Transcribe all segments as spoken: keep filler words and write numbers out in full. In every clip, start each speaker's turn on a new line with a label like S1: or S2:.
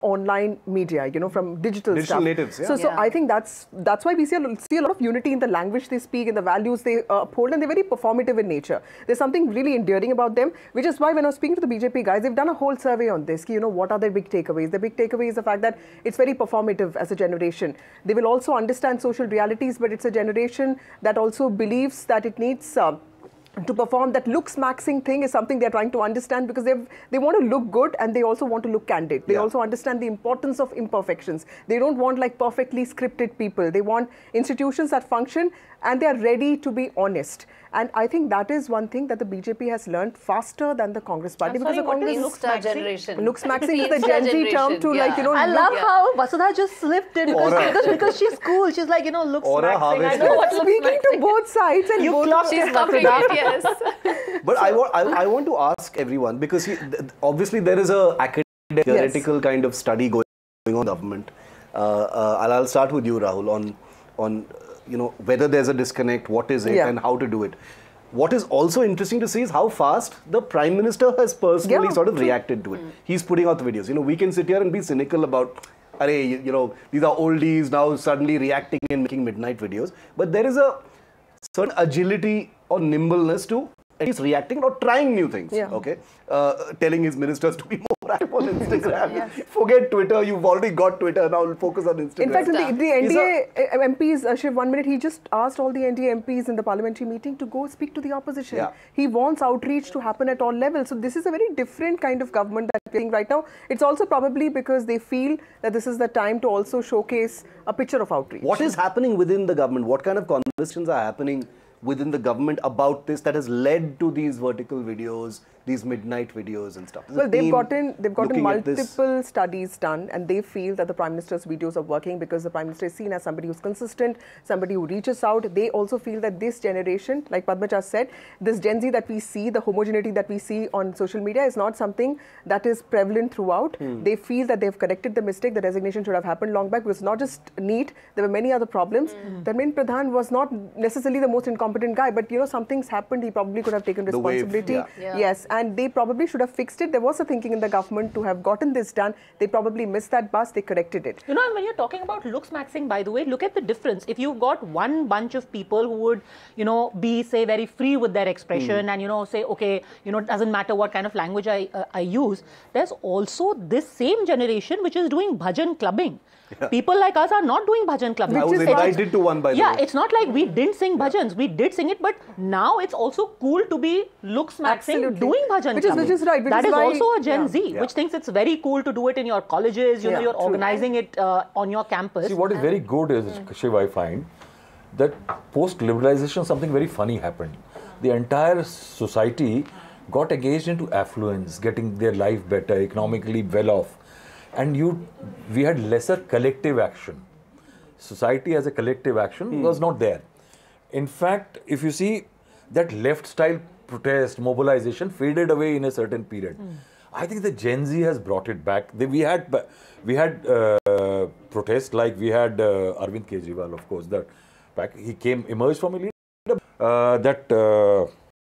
S1: online media, you know, from digital,
S2: digital
S1: stuff.
S2: natives. Yeah.
S1: So, so
S3: Yeah.
S1: I think that's that's why we see a, see a lot of unity in the language they speak, in the values they uh, uphold, and they're very performative in nature. There's something really endearing about them, which is why when I was speaking to the B J P guys, they've done a whole survey on this. You know, what are their big takeaways? The big takeaway is the fact that it's very performative as a generation. They will also understand social realities, but it's a generation that also believes that it needs. Uh, to perform that looks maxing thing is something they're trying to understand, because they they want to look good and they also want to look candid. They
S2: yeah.
S1: also understand the importance of imperfections. They don't want like perfectly scripted people. They want institutions that function and they are ready to be honest. And I think that is one thing that the B J P has learned faster than the Congress party.
S3: I'm
S1: because
S3: sorry,
S1: the
S3: what
S1: Congress
S3: is Insta generation?
S1: looks maxing
S3: It's
S1: is the
S3: Insta
S1: Gen Z term
S3: generation,
S1: to
S3: yeah.
S1: like, you know,
S4: I love
S1: look,
S4: how Vasudha just slipped in because,
S2: Aura.
S4: because, because she's cool. She's like, you know, looks
S2: Aura
S4: maxing. I
S2: harvested.
S4: know what looks
S1: speaking to
S4: maxing.
S1: both sides and
S4: You
S1: both
S4: clocked
S3: She's
S4: it,
S3: copying
S4: Vasudha.
S3: it, yes.
S2: But I want, I, I want to ask everyone, because he, th- obviously there is a academic, theoretical yes. kind of study going on in government. Uh, uh, I'll, I'll start with you, Rahul, on, on you know, whether there's a disconnect, what is it, yeah. and how to do it. What is also interesting to see is how fast the Prime Minister has personally yeah. sort of reacted to it. Mm. He's putting out the videos. You know, we can sit here and be cynical about, array, you, you know, these are oldies now suddenly reacting and making midnight videos. But there is a certain agility or nimbleness to at least reacting or trying new things.
S1: Yeah.
S2: Okay, uh, telling his ministers to be more active on Instagram. yeah. Forget Twitter. You've already got Twitter. Now we'll focus on Instagram.
S1: In fact, the, the N D A a, M Ps, uh, Shiv, one minute, he just asked all the N D A M Ps in the parliamentary meeting to go speak to the opposition.
S2: Yeah.
S1: He wants outreach to happen at all levels. So this is a very different kind of government that we're seeing right now. It's also probably because they feel that this is the time to also showcase a picture of outreach.
S2: What is happening within the government? What kind of conversations are happening within the government about this that has led to these vertical videos, these midnight videos and stuff? Is
S1: well,
S2: the
S1: they've gotten they've gotten multiple
S2: this?
S1: studies done, and they feel that the Prime Minister's videos are working because the Prime Minister is seen as somebody who's consistent, somebody who reaches out. They also feel that this generation, like Padma just said, this Gen Z that we see, the homogeneity that we see on social media is not something that is prevalent throughout. Hmm. They feel that they've corrected the mistake. The resignation should have happened long back. It was not just NEET. There were many other problems. Hmm. Dharmendra Pradhan was not necessarily the most incompetent guy, but you know, something's happened. He probably could have taken
S2: the
S1: responsibility.
S2: Wave,
S1: yeah. Yeah. Yes, and they probably should have fixed it. There was a thinking in the government to have gotten this done. They probably missed that bus. They corrected it.
S4: You know, and when you're talking about looks maxing, by the way, look at the difference. If you've got one bunch of people who would, you know, be, say, very free with their expression mm. and, you know, say, okay, you know, it doesn't matter what kind of language I, uh, I use. There's also this same generation which is doing bhajan clubbing. Yeah. People like us are not doing bhajan clubbing.
S2: I was invited to one, by the
S4: yeah,
S2: way.
S4: Yeah, it's not like we didn't sing bhajans. We did sing it, but now it's also cool to be looks maxing doing bhajan
S1: which is,
S4: clubbing.
S1: Which is right. Which
S4: that
S1: is,
S4: is
S1: why,
S4: also a Gen
S1: yeah.
S4: Z,
S2: yeah.
S4: which thinks it's very cool to do it in your colleges. You yeah, know, you're true. organizing it uh, on your campus.
S5: See, what is very good is, mm. Shiv, I find, that post-liberalization, something very funny happened. The entire society got engaged into affluence, getting their life better, economically well off. And you, we had lesser collective action. Society as a collective action hmm. was not there. In fact, if you see that left-style protest, mobilization faded away in a certain period. Hmm. I think the Gen Z has brought it back. They, we had we had uh, protests like we had uh, Arvind Kejriwal, of course. That back he came emerged from a leader. Uh, that uh,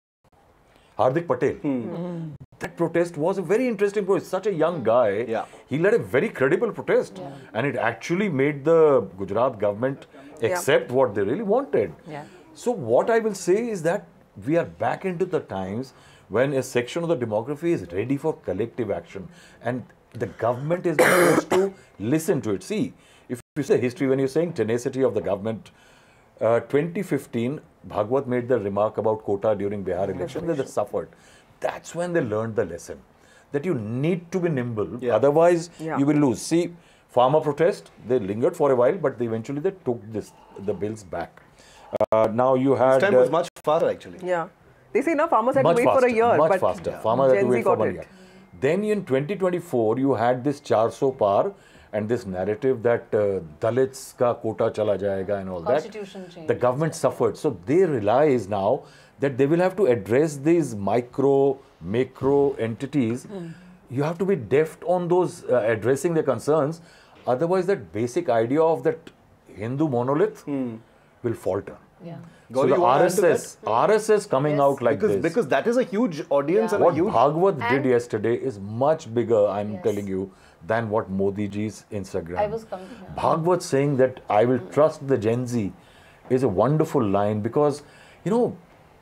S5: Hardik Patel. Hmm. Hmm. That protest was a very interesting protest. Such a young guy.
S2: Yeah.
S5: He led a very credible protest. Yeah. And it actually made the Gujarat government accept yeah. what they really wanted.
S4: Yeah.
S5: So what I will say is that we are back into the times when a section of the demography is ready for collective action. And the government is supposed to listen to it. See, if you say history, when you're saying tenacity of the government, uh, twenty fifteen, Bhagwat made the remark about quota during Bihar election that they suffered. That's when they learned the lesson, that you need to be nimble, yeah. otherwise yeah. you will lose. See, farmer protest, they lingered for a while, but they eventually they took this the bills back. Uh, now you had...
S2: This time was much faster actually.
S1: Yeah. They say, no, farmers had to wait
S5: faster,
S1: for a year.
S5: Much
S1: but
S5: faster.
S1: Yeah.
S5: Farmers
S1: Gen
S5: had to
S1: Z
S5: wait for one
S1: it.
S5: year. Then in twenty twenty-four, you had this four hundred par and this narrative that uh, Dalits ka quota chala jayega and all
S3: Constitution
S5: that.
S3: Change.
S5: The government suffered. So they realize now that they will have to address these micro, macro entities. Mm. You have to be deft on those uh, addressing their concerns. Otherwise, that basic idea of that Hindu monolith mm. will falter.
S3: Yeah.
S5: So the R S S, R S S coming
S3: yes.
S5: out like
S2: because,
S5: this.
S2: Because that is a huge audience
S5: yeah.
S2: and
S5: what
S2: a huge...
S5: Bhagwat
S3: and
S5: did yesterday is much bigger, I'm
S3: yes.
S5: telling you, than what Modi ji's Instagram.
S3: I was coming, yeah.
S5: Bhagwat saying that I will trust the Gen Z is a wonderful line, because, you know,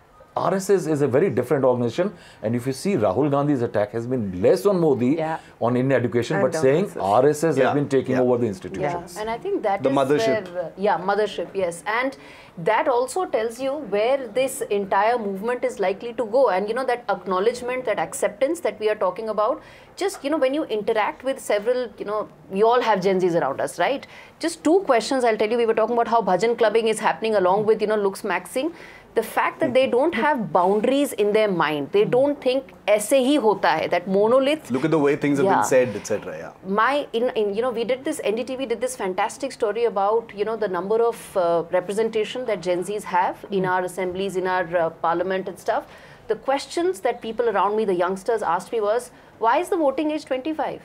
S5: R S S is a very different organization, and if you see Rahul Gandhi's attack has been less on Modi,
S4: Yeah.
S5: on Indian education,
S1: And
S5: but
S1: on
S5: saying
S1: R S S.
S5: R S S
S2: Yeah,
S5: has been taking
S2: yeah.
S5: over the
S3: Yeah,
S5: institutions.
S3: and I think that
S2: The
S3: is
S2: mothership.
S3: where, uh, yeah, mothership, yes, and that also tells you where this entire movement is likely to go. And you know, that acknowledgement, that acceptance that we are talking about, just, you know, when you interact with several, you know, we all have Gen Zs around us, right? Just two questions I'll tell you. We were talking about how bhajan clubbing is happening along with, you know, looks maxing. The fact that they don't have boundaries in their mind, they don't think aise hi hota hai, that monolith.
S2: Look at the way things have
S3: Yeah.
S2: been said, et cetera. Yeah.
S3: My in, in you know, we did this, N D T V did this fantastic story about, you know, the number of uh, representation that Gen Zs have in our assemblies, in our uh, parliament and stuff. The questions that people around me, the youngsters, asked me was, why is the voting age twenty-five?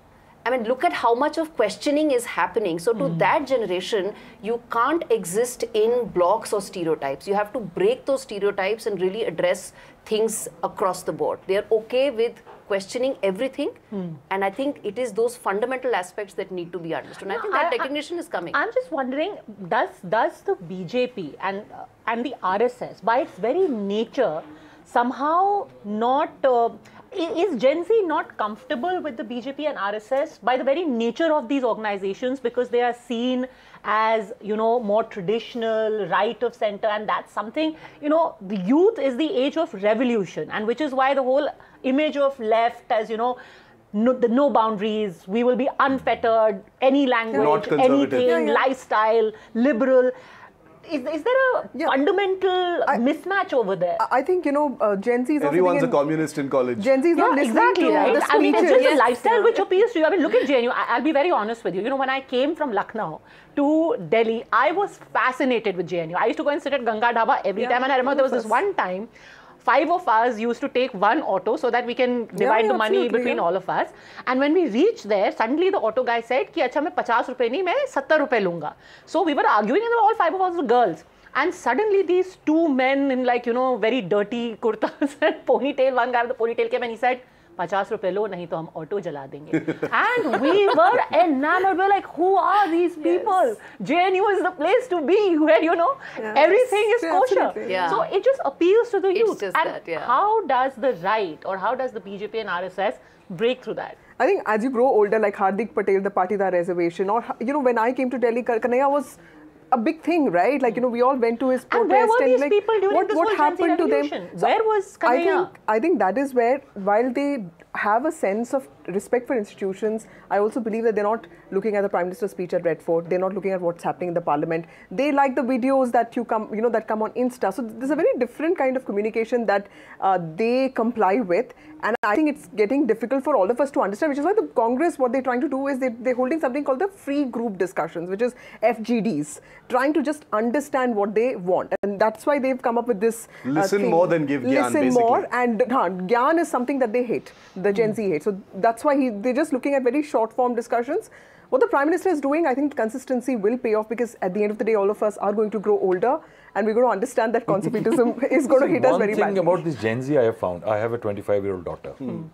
S3: I mean, look at how much of questioning is happening. So to that generation, you can't exist in blocks or stereotypes. You have to break those stereotypes and really address things across the board. They're okay with questioning everything. And I think it is those fundamental aspects that need to be understood. And I think that
S4: I- I-
S3: recognition is coming.
S4: I'm just wondering, does does the B J P and uh, and the R S S, by its very nature, somehow not uh, i- is Gen Z not comfortable with the B J P and R S S by the very nature of these organizations, because they are seen as, you know, more traditional, right of center, and that's something, you know, the youth is the age of revolution, and which is why the whole image of left as, you know, no, the no boundaries, we will be unfettered, any language,
S2: Not conservative.
S4: anything,
S1: Yeah, yeah.
S4: lifestyle, liberal. Is, is there a
S1: Yeah.
S4: fundamental mismatch over there?
S1: I think, you know, uh, Gen Z is not
S2: Everyone's a
S1: sitting in-
S2: communist in college.
S1: Gen Z is not
S4: Yeah,
S1: listening
S4: exactly,
S1: to
S4: right?
S1: the
S4: I mean, it's
S1: speeches.
S4: just a lifestyle which appeals to you. I mean, look at J N U. I- I'll be very honest with you. You know, when I came from Lucknow to Delhi, I was fascinated with J N U. I used to go and sit at Ganga Dhaba every
S1: Yeah,
S4: time, and I remember there was
S1: all
S4: this
S1: of us.
S4: one time, five of us used to take one auto so that we can divide
S1: yeah,
S4: the money
S1: absolutely,
S4: between
S1: yeah.
S4: all of us. And when we reached there, suddenly the auto guy said, "Ki acha, main fifty rupees nahi, main seventy rupees lunga." So we were arguing, and all five of us were girls. And suddenly these two men in, like, you know, very dirty kurtas and ponytail, one guy with the ponytail came and he said, fifty rupees lo, nahi to hum auto jala denge. And we were enamored. We were like, who are these people? J N U is the place to be, where, you know,
S1: Yeah.
S4: everything is
S1: Yeah,
S4: kosher.
S1: absolutely.
S3: Yeah.
S4: So it just appeals to the
S3: It's
S4: youth.
S3: just
S4: and
S3: that, yeah.
S4: how does the right, or how does the B J P and R S S break through that?
S1: I think as you grow older, like Hardik Patel, the Patidar reservation, or, you know, when I came to Delhi, Kar- Kanhaiya was a big thing, right? Like, you know, we all went to his protest.
S4: And where were these
S1: like,
S4: people during
S1: what,
S4: this
S1: what
S4: whole Gen Z
S1: happened to them?
S4: revolution? Where was
S1: I
S4: Kanhaiya?
S1: think, I think that is where, while they have a sense of respect for institutions, I also believe that they're not looking at the Prime Minister's speech at Red Fort. They're not looking at what's happening in the Parliament. They like the videos that you come, you know, that come on Insta. So there's a very different kind of communication that uh, they comply with. And I think it's getting difficult for all of us to understand, which is why the Congress, what they're trying to do is they, they're holding something called the free group discussions, which is F G Ds, trying to just understand what they want. And that's why they've come up with this uh,
S2: Listen
S1: thing.
S2: more than give gyan,
S1: Listen
S2: basically.
S1: more. And uh, gyan is something that they hate, the Gen Z hate. So that's why he, they're just looking at very short form discussions. What the Prime Minister is doing, I think consistency will pay off, because at the end of the day, all of us are going to grow older, and we're going to understand that conservatism is going to
S5: See,
S1: hit us
S5: one
S1: very
S5: thing
S1: badly.
S5: about this Gen Z I have found, I have a twenty-five-year-old daughter.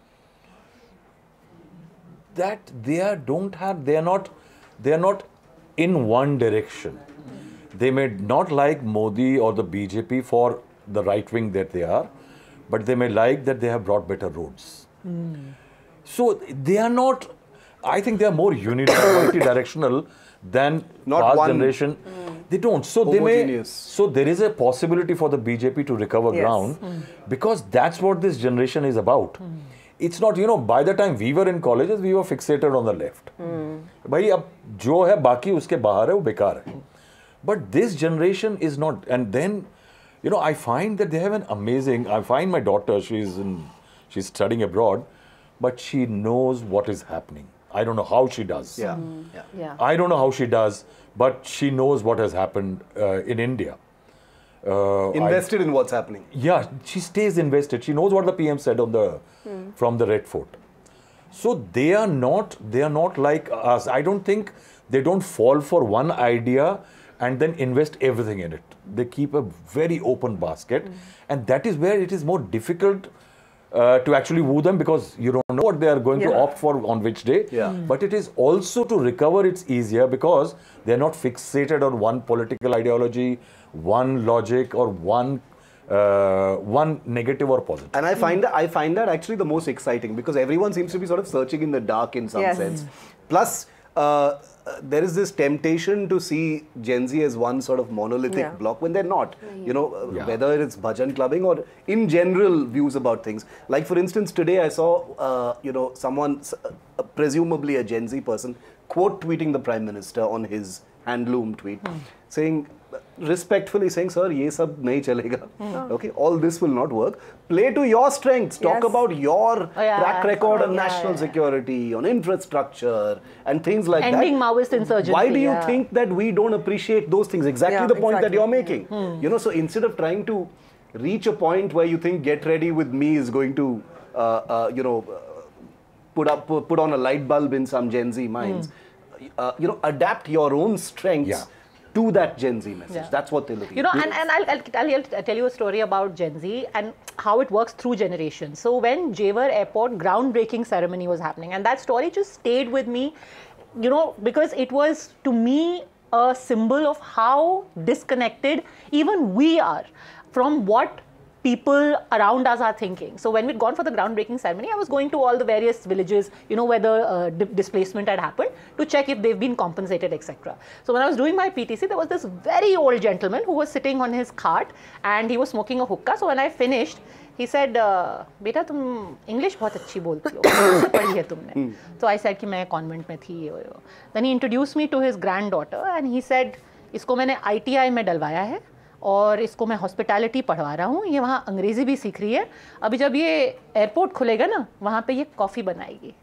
S5: That they are don't have, they are not, they are not in one direction. They may not like Modi or the B J P for the right wing that they are, but they may like that they have brought better roads. So they are not. I think they are more uni- multi-directional than
S2: Not
S5: past
S2: one.
S5: generation. They don't. So they may.
S2: Homogeneous.
S5: So there is a possibility for the B J P to recover
S1: Yes.
S5: ground, because that's what this generation is about. It's not, you know, by the time we were in colleges, we were fixated on the left. भाई अब जो है बाकी उसके बाहर है वो बेकार है. But this generation is not. And then, you know, I find that they have an amazing. I find my daughter. She's in. She's studying abroad, but she knows what is happening. I don't know how she does.
S2: Yeah. yeah.
S3: Yeah.
S5: I don't know how she does, but she knows what has happened uh, in India. Uh, I-
S2: Invested in what's happening.
S5: yeah, she stays invested. She knows what the P M said on the from the Red Fort. So they are not they are not like us. I don't think they don't fall for one idea and then invest everything in it. They keep a very open basket, and that is where it is more difficult uh, to actually woo them, because you don't know what they are going
S1: Yeah.
S5: to opt for on which day.
S2: Yeah. Mm.
S5: But it is also to recover it's easier because they're not fixated on one political ideology, one logic, or one uh, one negative or positive.
S2: And I find that I find that actually the most exciting, because everyone seems to be sort of searching in the dark in some
S1: Yes.
S2: sense. Plus, uh, uh, there is this temptation to see Gen Z as one sort of monolithic
S1: Yeah.
S2: block when they're not. You know, uh,
S5: Yeah.
S2: whether it's bhajan clubbing or in general views about things. Like for instance, today I saw uh, you know someone, uh, presumably a Gen Z person, quote tweeting the Prime Minister on his handloom tweet, saying, respectfully saying, sir, ye sab nahi chalega. Okay, all this will not work. Play to your strengths. Talk
S1: Yes.
S2: about your
S4: Oh, yeah,
S2: track record on
S4: yeah,
S2: national
S4: yeah.
S2: security, on infrastructure, and things like that.
S4: Ending Maoist insurgency.
S2: Why do you
S4: yeah.
S2: think that we don't appreciate those things? Exactly
S1: Yeah,
S2: the point that
S1: exactly.
S2: you're making. You know, so instead of trying to reach a point where you think get ready with me is going to, uh, uh, you know, uh, put up put on a light bulb in some Gen Z minds, uh, you know, adapt your own strengths
S5: Yeah.
S2: to that Gen Z message.
S4: Yeah.
S2: That's what they're looking
S4: You know,
S2: at.
S4: and, and I'll, I'll, I'll tell you a story about Gen Z and how it works through generations. So when Jewar Airport groundbreaking ceremony was happening, and that story just stayed with me, you know, because it was, to me, a symbol of how disconnected even we are from what people around us are thinking. So when we'd gone for the groundbreaking ceremony, I was going to all the various villages, you know, where the uh, di displacement had happened, to check if they've been compensated, et cetera. So when I was doing my P T C, there was this very old gentleman who was sitting on his cart and he was smoking a hookah. So when I finished, he said, uh, "Beta, tum English बहुत अच्छी बोलती हो, कहाँ पढ़ी है तुमने?" So I said कि मैं convent में थी. Then he introduced me to his granddaughter and he said, "इसको मैंने I T I में डलवाया है और इसको मैं हॉस्पिटैलिटी पढ़वा रहा हूँ, ये वहाँ अंग्रेजी भी सीख रही है, अभी जब ये एयरपोर्ट खुलेगा ना, वहाँ पे ये कॉफ़ी बनाएगी."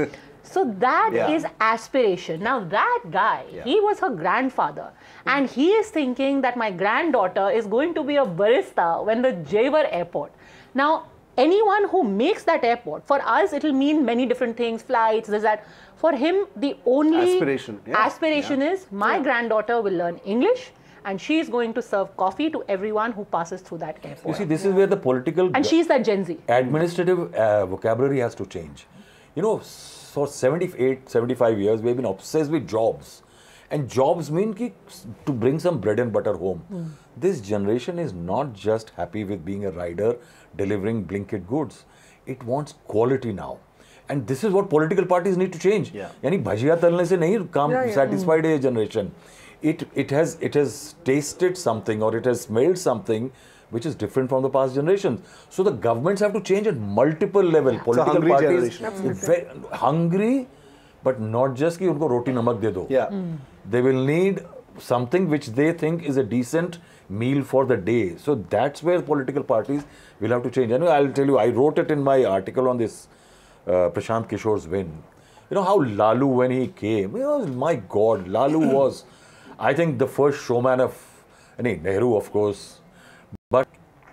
S4: So that
S2: Yeah.
S4: is aspiration. Now that guy,
S2: Yeah.
S4: he was her grandfather, and he is thinking that my granddaughter is going to be a barista when the Jewar Airport. Now, anyone who makes that airport, for us it will mean many different things, flights, this, that. For him, the only
S2: Aspiration, yeah.
S4: aspiration
S2: Yeah.
S4: is my granddaughter will learn English, and she is going to serve coffee to everyone who passes through that airport.
S5: You see, this is where the political
S4: And she's that Gen Z.
S5: administrative uh, vocabulary has to change. You know, for seventy-eight, seventy-five years, we've been obsessed with jobs. And jobs mean ki, to bring some bread and butter home.
S4: Mm.
S5: This generation is not just happy with being a rider, delivering Blinkit goods. It wants quality now. And this is what political parties need to change.
S2: Yeah.
S5: यानी भजिया तलने से नहीं काम
S1: Yeah, yeah.
S5: satisfied है generation. It it has it has tasted something or it has smelled something which is different from the past generations. So the governments have to change at multiple level. Political
S2: hungry
S5: parties
S2: generation.
S5: ve- hungry, but not just कि उनको रोटी नमक दे दो.
S2: Yeah.
S5: They will need something which they think is a decent meal for the day. So that's where political parties will have to change. And I'll tell you, I wrote it in my article on this uh, Prashant Kishore's win. You know how Lalu, when he came, you know, my God, Lalu was, I think, the first showman of, I mean, Nehru, of course, but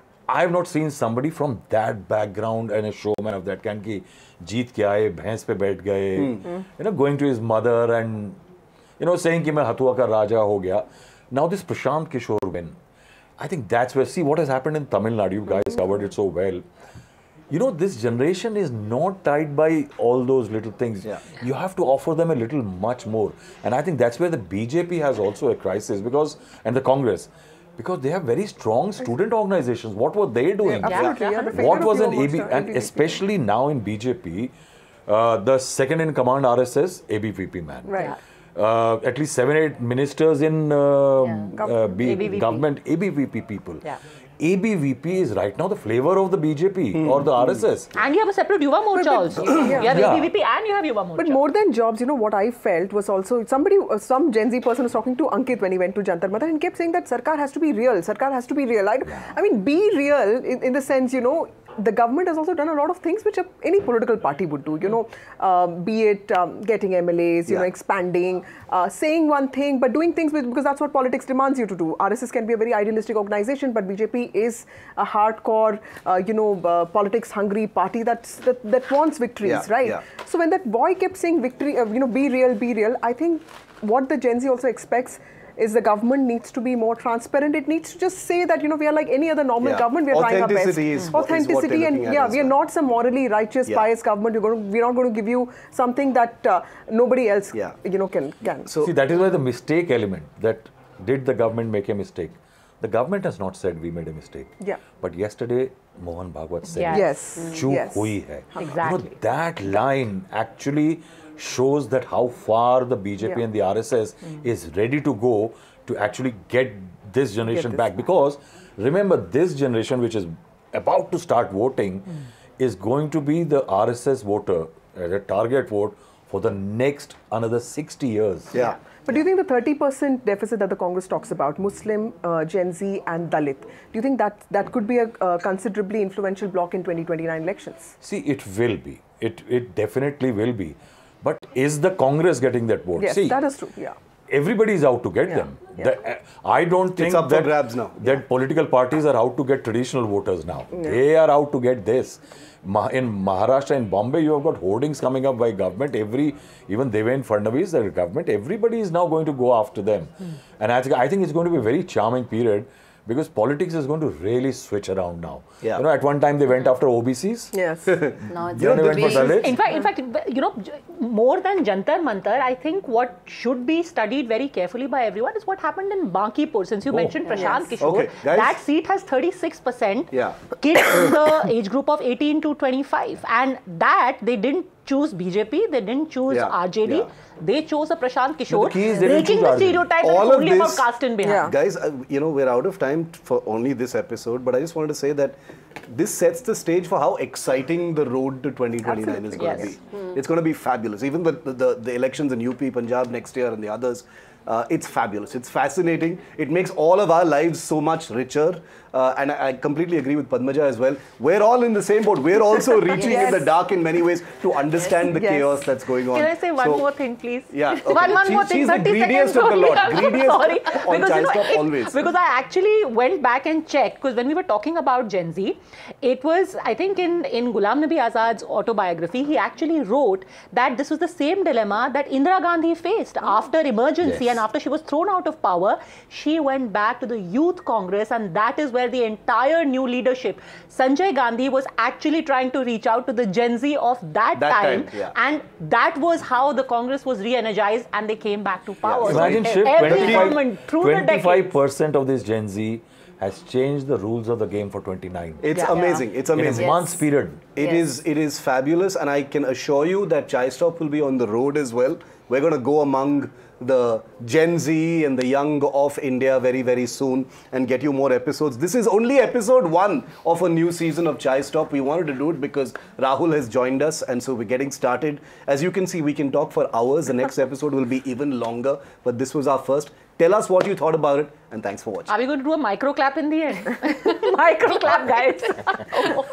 S5: I have not seen somebody from that background and a showman of that kind ki jeet ke aaye, bhains pe baith gaye, you know, going to his mother and, you know, saying ki main Hathua ka Raja ho gaya. Now this Prashant Kishore win, I think that's where, see what has happened in Tamil Nadu, you guys covered it so well. You know, this generation is not tied by all those little things.
S2: Yeah.
S5: You have to offer them a little much more. And I think that's where the B J P has also a crisis because, and the Congress, because they have very strong student organizations. What were they doing?
S1: Yeah, absolutely. Yeah, the
S5: What
S1: failure
S5: was
S1: of
S5: an
S1: your
S5: A B,
S1: works, uh,
S5: and
S1: A B V P.
S5: especially now in B J P, uh, the second in command R S S, A B V P man.
S1: Right.
S5: Uh, at least seven, eight ministers in uh,
S4: Yeah.
S5: uh, B-
S4: A B V P.
S5: government, A B V P people.
S4: Yeah.
S5: A B V P is right now the flavor of the B J P or the R S S.
S4: And you have a separate Yuva Morcha
S1: but-
S4: also.
S1: yeah.
S4: You have
S5: Yeah.
S4: A B V P and you have Yuva Morcha.
S1: But more than jobs, you know, what I felt was also somebody, uh, some Gen Z person was talking to Ankit when he went to Jantar Mantar and kept saying that Sarkar has to be real. Sarkar has to be real. I, I mean, be real in, in the sense, you know, the government has also done a lot of things which a, any political party would do, you know, uh, be it um, getting M L As, you
S2: Yeah.
S1: know, expanding, uh, saying one thing, but doing things with, because that's what politics demands you to do. R S S can be a very idealistic organization, but B J P is a hardcore, uh, you know, uh, politics-hungry party that's, that, that wants victories,
S2: Yeah,
S1: right?
S2: yeah.
S1: So when that boy kept saying victory, uh, you know, be real, be real, I think what the Gen Z also expects is the government needs to be more transparent. It needs to just say that, you know, we are like any other normal
S2: Yeah.
S1: government. We are trying our best.
S2: Authenticity is what- is what they're
S1: Authenticity, and
S2: looking at
S1: yeah,
S2: as
S1: we are
S2: well.
S1: not some morally righteous,
S2: Yeah.
S1: pious government. We're, going to, we're not going to give you something that uh, nobody else,
S2: Yeah.
S1: you know, can can.
S2: So
S5: See, that is why the mistake element, that did the government make a mistake? The government has not said we made a mistake.
S1: Yeah.
S5: But yesterday, Mohan Bhagwat said,
S4: Yeah.
S1: Yes.
S5: Chook
S1: Yes.
S5: hui hai.
S4: Exactly.
S5: You know, that line actually shows that how far the B J P
S1: Yeah.
S5: and the R S S is ready to go to actually get this generation
S1: this
S5: back.
S1: back.
S5: Because remember, this generation which is about to start voting is going to be the R S S voter, uh, the target vote for the next another sixty years.
S2: yeah.
S1: But do you think the thirty percent deficit that the Congress talks about, Muslim, uh, Gen Z and Dalit, do you think that that could be a uh, considerably influential bloc in twenty twenty-nine elections?
S5: See, it will be. It it definitely will be. But is the Congress getting that vote?
S1: Yes,
S5: See,
S1: that is true, yeah.
S5: everybody is out to get
S1: Yeah,
S5: them.
S1: yeah.
S5: The, uh, I don't think
S2: up for
S5: that,
S2: grabs now.
S5: that political parties are out to get traditional voters now. They are out to get this. Ma- in Maharashtra, in Bombay, you have got hoardings coming up by government. Every, even Devendra Fadnavis, the government, everybody is now going to go after them. And I think, I think it's going to be a very charming period, because politics is going to really switch around now.
S2: Yeah.
S5: You know, at one time they went after O B Cs.
S1: Yes.
S3: Now it's
S5: Then they went for
S3: big-
S5: Dalits.
S4: In fact, in fact, you know, j- more than Jantar Mantar, I think what should be studied very carefully by everyone is what happened in Bankipur. Since you
S5: Oh.
S4: mentioned Prashant
S1: Yes.
S4: Kishore,
S2: Okay, guys.
S4: that seat has thirty-six percent
S2: Yeah.
S4: kids in the age group of eighteen to twenty-five, and that they didn't choose B J P, they didn't choose
S2: Yeah,
S4: R J D,
S2: yeah.
S4: they chose a Prashant Kishore,
S5: key is they didn't
S4: breaking
S5: choose
S4: the
S5: R J D.
S4: stereotype that
S2: All
S4: it's
S2: of
S4: only about
S2: this-
S4: caste and Bihar.
S1: Yeah.
S2: Guys, uh, you know, we're out of time t- for only this episode, but I just wanted to say that this sets the stage for how exciting the road to twenty twenty-nine is
S1: Absolutely.
S2: going
S4: Yes.
S2: to be. It's going to be fabulous. Even the, the, the elections in U P, Punjab next year and the others, uh, it's fabulous. It's fascinating. It makes all of our lives so much richer. Uh, and I, I completely agree with Padmaja as well. We're all in the same boat. We're also reaching in
S1: Yes.
S2: the dark in many ways to understand the
S1: Yes.
S2: chaos that's going on.
S4: Can I say one
S2: So-
S4: more thing, please?
S2: Yeah, okay.
S4: One, one
S2: She-
S4: more thing.
S2: she's the
S4: thirty
S2: greediest
S4: seconds
S2: of the
S4: only.
S2: lot.
S4: I'm so
S2: Greediest
S4: sorry.
S2: on
S4: Because,
S2: Chai
S4: you know,
S2: Stop
S4: it-
S2: always.
S4: Because I actually went back and checked, because when we were talking about Gen Z, it was, I think in, in Ghulam Nabi Azad's autobiography, he actually wrote that this was the same dilemma that Indira Gandhi faced after emergency.
S5: Yes.
S4: And after she was thrown out of power, she went back to the Youth Congress, and that is where the entire new leadership, Sanjay Gandhi was actually trying to reach out to the Gen Z of that,
S2: That
S4: time,
S2: time, yeah.
S4: and that was how the Congress was re-energized and they came back to power. So
S5: Imagine, Shiv,
S4: every government through the
S5: twenty-five
S4: decades.
S5: percent of this Gen Z has changed the rules of the game for twenty-nine.
S2: It's
S4: Yeah.
S2: amazing. It's
S5: in
S2: amazing.
S5: a month's period.
S2: It
S3: Yes.
S2: is it is fabulous, and I can assure you that Chai Stop will be on the road as well. We're going to go among the Gen Z and the young of India very, very soon and get you more episodes. This is only episode one of a new season of Chai Stop. We wanted to do it because Rahul has joined us, and so we're getting started. As you can see, we can talk for hours. The next episode will be even longer, but this was our first. Tell us what you thought about it, and thanks for watching.
S4: Are we going to do a micro clap in the end? Micro clap, guys.